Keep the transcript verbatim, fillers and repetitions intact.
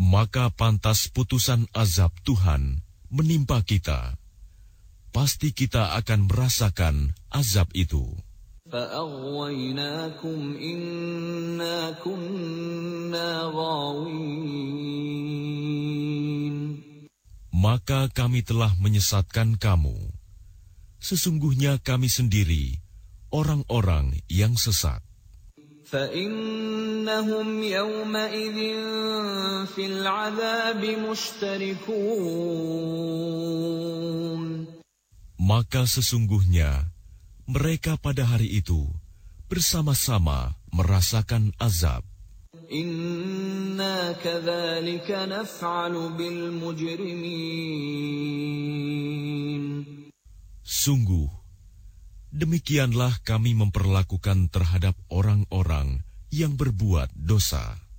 maka pantas putusan azab Tuhan menimpa kita. Pasti kita akan merasakan azab itu. فَأَغْوَيْنَاكُمْ إِنَّا كُنَّا غَاوِينَ. Maka kami telah menyesatkan kamu. Sesungguhnya kami sendiri orang-orang yang sesat. فَإِنَّهُمْ يَوْمَئِذٍ فِي الْعَذَابِ مُشْتَرِكُونَ. Maka sesungguhnya mereka pada hari itu bersama-sama merasakan azab. Inna kadzalika naf'alu bil mujrimin. Sungguh, demikianlah kami memperlakukan terhadap orang-orang yang berbuat dosa.